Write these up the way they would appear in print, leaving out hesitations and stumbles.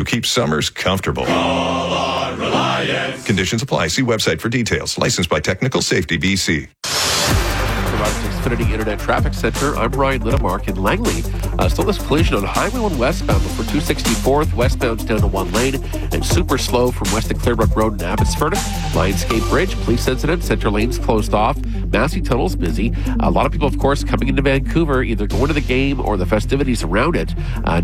who keeps summers comfortable. Call on Reliance. Conditions apply. See website for details. Licensed by Technical Safety BC. From Xfinity Internet Traffic Center, I'm Ryan Littamark in Langley. Still this collision on Highway 1 westbound before 264th. Westbound's down to one lane and super slow from west of Clearbrook Road in Abbotsford. Lionsgate Bridge, police incident, center lanes closed off. Massey Tunnel's busy. A lot of people, of course, coming into Vancouver, either going to the game or the festivities around it.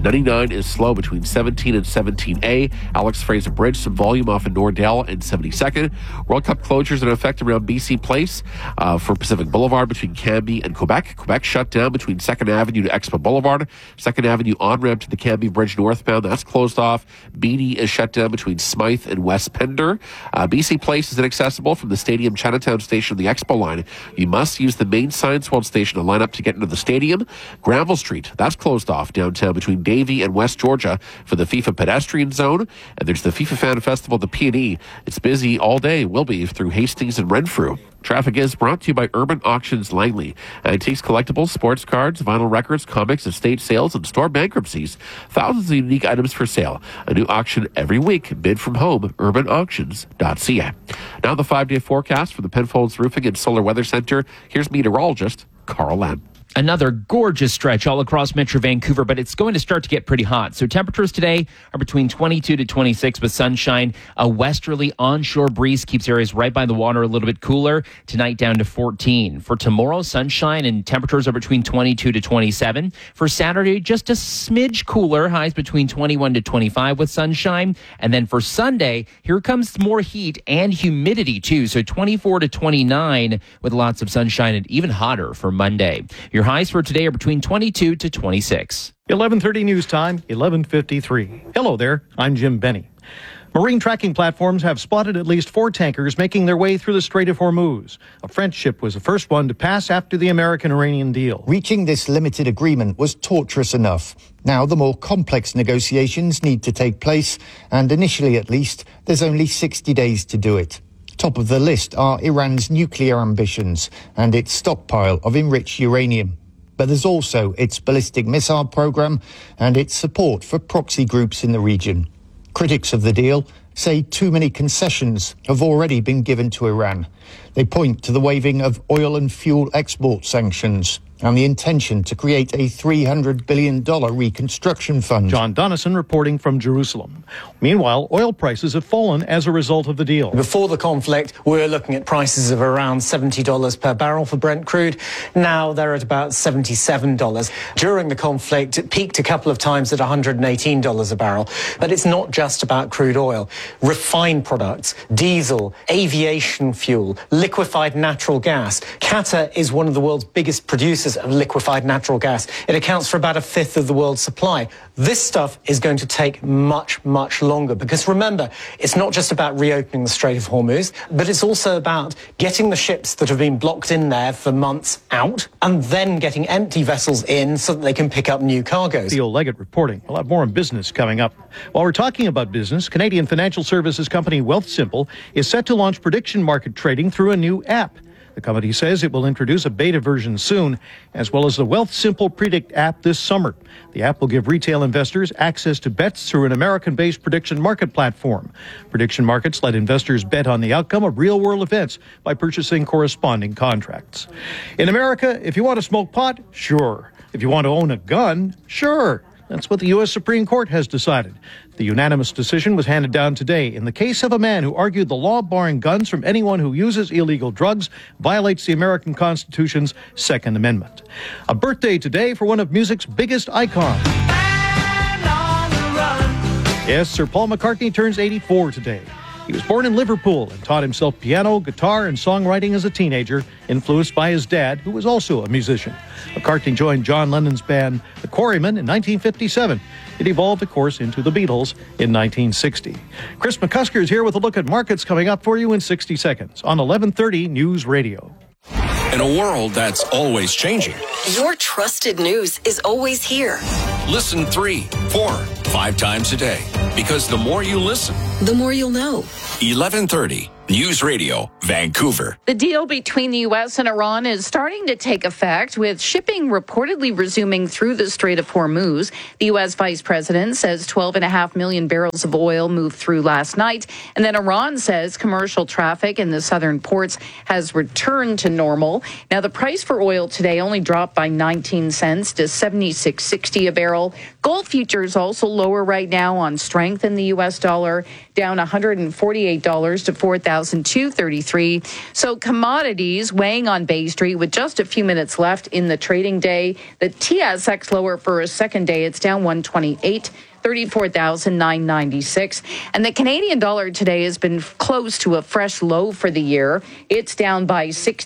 99 is slow between 17 and 17A. Alex Fraser Bridge, some volume off in Nordell and 72nd. World Cup closures in effect around BC Place for Pacific Boulevard between Cambie and Quebec. Quebec shut down between 2nd Avenue to Expo Boulevard. 2nd Avenue on-ramp to the Cambie Bridge northbound. That's closed off. Beatty is shut down between Smythe and West Pender. BC Place is inaccessible from the Stadium Chinatown station on the Expo line. You must use the main Science World station to line up to get into the stadium. Granville Street, that's closed off downtown between Davie and West Georgia for the FIFA pedestrian zone. And there's the FIFA Fan Festival, the P&E. It's busy all day, will be through Hastings and Renfrew. Traffic is brought to you by Urban Auctions Langley. Antiques, collectibles, sports cards, vinyl records, comics, estate sales, and store bankruptcies. Thousands of unique items for sale. A new auction every week. Bid from home. UrbanAuctions.ca. Now the 5-day forecast for the Penfolds Roofing and Solar Weather Center. Here's meteorologist Carl Lamb. Another gorgeous stretch all across Metro Vancouver, but it's going to start to get pretty hot. So temperatures today are between 22 to 26 with sunshine. A westerly onshore breeze keeps areas right by the water a little bit cooler. Tonight down to 14. For tomorrow, sunshine and temperatures are between 22 to 27. For Saturday, just a smidge cooler. Highs between 21 to 25 with sunshine. And then for Sunday, here comes more heat and humidity too. So 24 to 29 with lots of sunshine and even hotter for Monday. Your highs for today are between 22 to 26. 11:30 news time, 11:53. Hello there, I'm Jim Benny. Marine tracking platforms have spotted at least 4 tankers making their way through the Strait of Hormuz. A French ship was the first one to pass after the American-Iranian deal. Reaching this limited agreement was torturous enough. Now the more complex negotiations need to take place, and initially at least, there's only 60 days to do it. Top of the list are Iran's nuclear ambitions and its stockpile of enriched uranium. But there's also its ballistic missile program and its support for proxy groups in the region. Critics of the deal say too many concessions have already been given to Iran. They point to the waiving of oil and fuel export sanctions and the intention to create a $300 billion reconstruction fund. John Donison reporting from Jerusalem. Meanwhile, oil prices have fallen as a result of the deal. Before the conflict, we were looking at prices of around $70 per barrel for Brent crude. Now they're at about $77. During the conflict, it peaked a couple of times at $118 a barrel. But it's not just about crude oil. Refined products, diesel, aviation fuel, liquefied natural gas. Qatar is one of the world's biggest producers of liquefied natural gas. It accounts for about 1/5 of the world's supply. This stuff is going to take much, much longer because remember, it's not just about reopening the Strait of Hormuz, but it's also about getting the ships that have been blocked in there for months out and then getting empty vessels in so that they can pick up new cargoes. Theo Leggett reporting. A lot more on business coming up. While we're talking about business, Canadian financial services company Wealthsimple is set to launch prediction market trading through a new app. The company says it will introduce a beta version soon, as well as the Wealthsimple Predict app this summer. The app will give retail investors access to bets through an American-based prediction market platform. Prediction markets let investors bet on the outcome of real-world events by purchasing corresponding contracts. In America, if you want to smoke pot, sure. If you want to own a gun, sure. That's what the U.S. Supreme Court has decided. The unanimous decision was handed down today in the case of a man who argued the law barring guns from anyone who uses illegal drugs violates the American Constitution's Second Amendment. A birthday today for one of music's biggest icons. Yes, Sir Paul McCartney turns 84 today. He was born in Liverpool and taught himself piano, guitar, and songwriting as a teenager, influenced by his dad, who was also a musician. McCartney joined John Lennon's band, The Quarrymen, in 1957. It evolved, of course, into the Beatles in 1960. Chris McCusker is here with a look at markets coming up for you in 60 seconds on 11:30 News Radio. In a world that's always changing, your trusted news is always here. Listen 3, 4, 5 times a day. Because the more you listen, the more you'll know. 11:30 News Radio, Vancouver. The deal between the U.S. and Iran is starting to take effect, with shipping reportedly resuming through the Strait of Hormuz. The U.S. Vice President says 12.5 million barrels of oil moved through last night. And then Iran says commercial traffic in the southern ports has returned to normal. Now, the price for oil today only dropped by 19 cents to $76.60 a barrel. Gold futures also lower right now on strength in the U.S. dollar, down $148 to $4,233. So commodities weighing on Bay Street with just a few minutes left in the trading day. The TSX lower for a second day. It's down 128. 34,996. And the Canadian dollar today has been close to a fresh low for the year. It's down by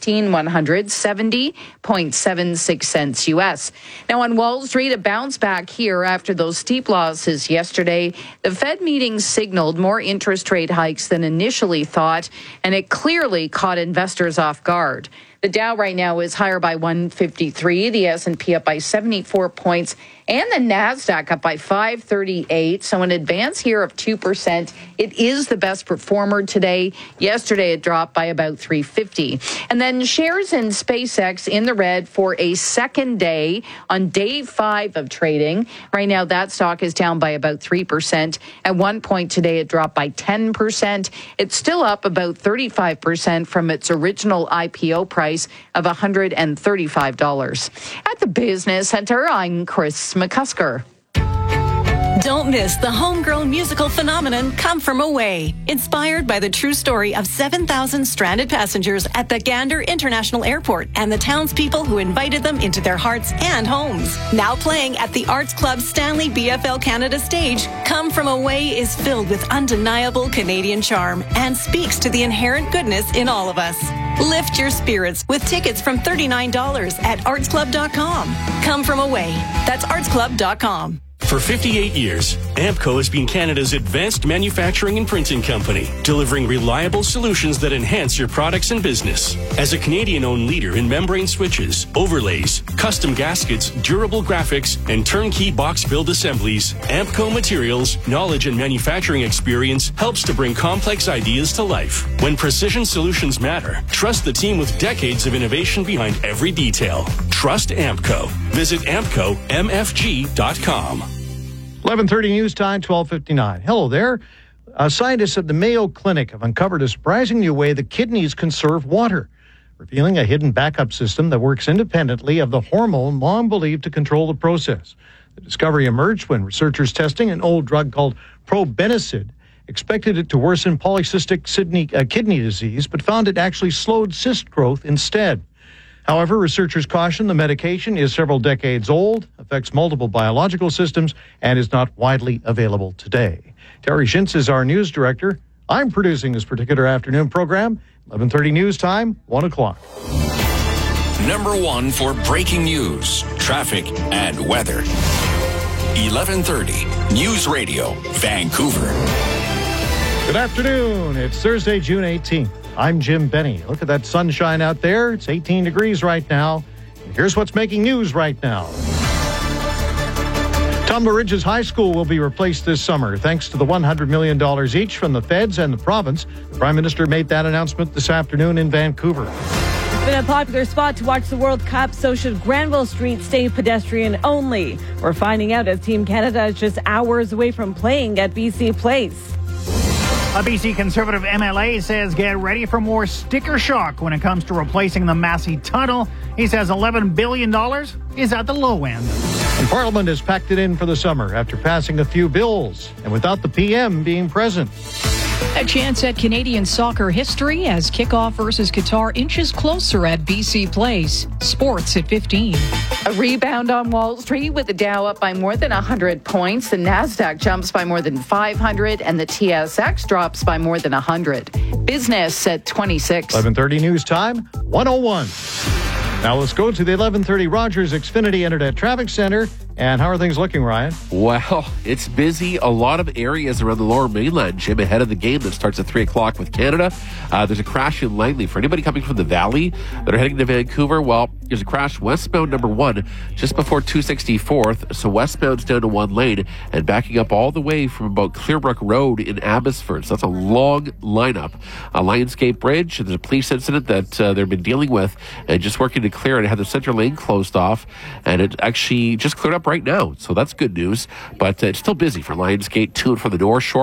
1,670.76 cents U.S. Now on Wall Street, a bounce back here after those steep losses yesterday. The Fed meeting signaled more interest rate hikes than initially thought, and it clearly caught investors off guard. The Dow right now is higher by 153, the S&P up by 74 points, and the NASDAQ up by 538. So an advance here of 2%. It is the best performer today. Yesterday, it dropped by about 350. And then shares in SpaceX in the red for a second day on day 5 of trading. Right now, that stock is down by about 3%. At one point today, it dropped by 10%. It's still up about 35% from its original IPO price of $135. At the Business Center, I'm Chris McCusker. Don't miss the homegrown musical phenomenon Come From Away, inspired by the true story of 7,000 stranded passengers at the Gander International Airport and the townspeople who invited them into their hearts and homes. Now playing at the Arts Club Stanley BFL Canada stage, Come From Away is filled with undeniable Canadian charm and speaks to the inherent goodness in all of us. Lift your spirits with tickets from $39 at artsclub.com. Come From Away. That's artsclub.com. For 58 years, Ampco has been Canada's advanced manufacturing and printing company, delivering reliable solutions that enhance your products and business. As a Canadian-owned leader in membrane switches, overlays, custom gaskets, durable graphics, and turnkey box build assemblies, Ampco Materials' knowledge and manufacturing experience helps to bring complex ideas to life. When precision solutions matter, trust the team with decades of innovation behind every detail. Trust Ampco. Visit ampcomfg.com. 11:30 news time, 12:59. Hello there. Scientists at the Mayo Clinic have uncovered a surprising new way the kidneys conserve water, revealing a hidden backup system that works independently of the hormone long believed to control the process. The discovery emerged when researchers testing an old drug called probenecid expected it to worsen polycystic kidney disease, but found it actually slowed cyst growth instead. However, researchers caution the medication is several decades old, affects multiple biological systems, and is not widely available today. Terry Shintz is our news director. I'm producing this particular afternoon program. 11:30 news time, 1 o'clock. Number 1 for breaking news, traffic, and weather. 11:30 News Radio, Vancouver. Good afternoon. It's Thursday, June 18th. I'm Jim Benny. Look at that sunshine out there. It's 18 degrees right now. And here's what's making news right now. Tumbler Ridges High School will be replaced this summer thanks to the $100 million each from the feds and the province. The Prime Minister made that announcement this afternoon in Vancouver. It's been a popular spot to watch the World Cup, so should Granville Street stay pedestrian only? We're finding out as Team Canada is just hours away from playing at BC Place. A BC Conservative MLA says get ready for more sticker shock when it comes to replacing the Massey Tunnel. He says $11 billion is at the low end. And Parliament has packed it in for the summer after passing a few bills and without the PM being present. A chance at Canadian soccer history as kickoff versus Qatar inches closer at BC Place. Sports at 15. A rebound on Wall Street with the Dow up by more than 100 points. The NASDAQ jumps by more than 500 and the TSX drops by more than 100. Business at 26. 11:30 news time, 1:01. Now let's go to the 11:30 Rogers Xfinity Internet Traffic Center. And how are things looking, Ryan? Well, it's busy. A lot of areas around the Lower Mainland, Jim, ahead of the game that starts at 3 o'clock with Canada. There's a crash in Langley. For anybody coming from the Valley that are heading to Vancouver, well, there's a crash westbound number 1 just before 264th. So westbound's down to 1 lane and backing up all the way from about Clearbrook Road in Abbotsford. So that's a long lineup. Lionsgate Bridge, there's a police incident that they've been dealing with and just working to clear it. It had the center lane closed off, and it actually just cleared up right now. So that's good news. But it's still busy for Lionsgate to and from the North Shore.